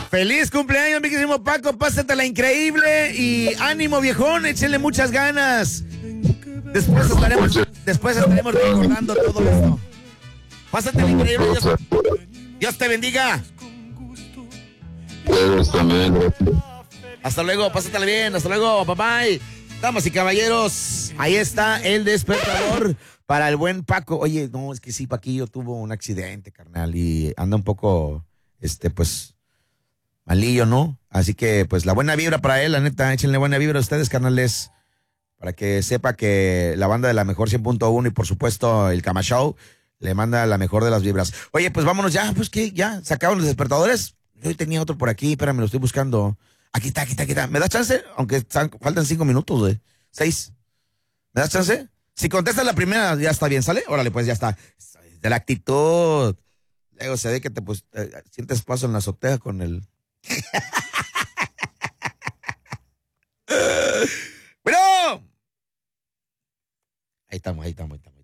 Feliz cumpleaños, mi querido Paco, pásatela increíble y ánimo, viejón, échenle muchas ganas. Después estaremos recordando todo esto. Pásatela increíble, Dios te bendiga. También, gracias. Hasta luego, pásatela bien, hasta luego, bye bye. Damas y caballeros, ahí está el despertador para el buen Paco. Oye, no, es que sí, Paquillo tuvo un accidente, carnal, y anda un poco, pues, malillo, ¿no? Así que, pues, la buena vibra para él, la neta, échenle buena vibra a ustedes, carnales, para que sepa que la banda de la mejor 100.1 y, por supuesto, el Cama Show le manda la mejor de las vibras. Oye, pues, vámonos ya, pues, ¿qué? ¿Ya? ¿Se acaban los despertadores? Yo tenía otro por aquí, espérame, lo estoy buscando. Aquí está. ¿Me das chance? Aunque faltan 5 minutos, güey. 6. ¿Me das chance? Si contestas la primera, ya está bien, ¿sale? Órale, pues ya está. De la actitud. Luego se ve que te sientes paso en la azotea con el... Bueno. Ahí estamos.